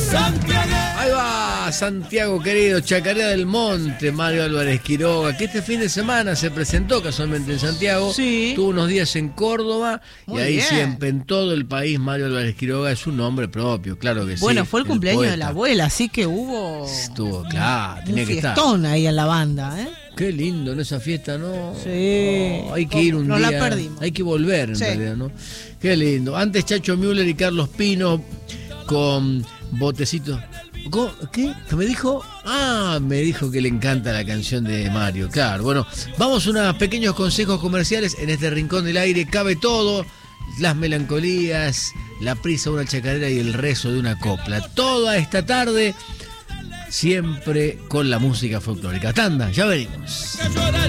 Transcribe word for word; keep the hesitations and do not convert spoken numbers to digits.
Ahí va, Santiago querido, Chacarera del Monte, Mario Álvarez Quiroga, que este fin de semana se presentó casualmente en Santiago, sí. Tuvo unos días en Córdoba. Muy y ahí bien. siempre en todo el país Mario Álvarez Quiroga es un nombre propio, claro que sí. Bueno, fue el, el cumpleaños poeta. de la abuela, así que hubo Estuvo, claro, tenía un que estar. fiestón ahí en la banda, ¿eh? Qué lindo en esa fiesta, ¿no? Sí. Oh, hay que ir un Nos día. la perdimos. Hay que volver en Sí. realidad, ¿no? Qué lindo. Antes Chacho Müller y Carlos Pino con botecitos. ¿Cómo? ¿Qué? ¿Qué me dijo? Ah, me dijo que le encanta la canción de Mario. Claro, bueno, vamos a unos pequeños consejos comerciales. En este rincón del aire cabe todo. Las melancolías, la prisa de una chacarera y el rezo de una copla. Toda esta tarde, siempre con la música folclórica. Tanda, ya venimos.